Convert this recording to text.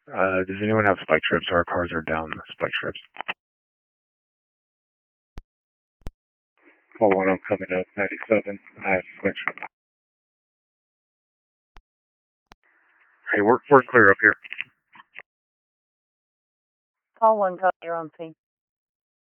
Does anyone have spike strips? Our cars are down spike strips. Call 1, I'm coming up, 97. I have spike strips. Hey, we're clear up here. Call 1, you're on scene.